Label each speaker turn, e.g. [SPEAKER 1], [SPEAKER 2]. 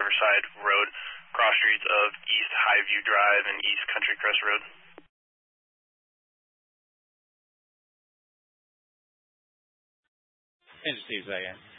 [SPEAKER 1] Riverside Road, cross streets of East Highview Drive and East Country Crest Road.
[SPEAKER 2] And just a second.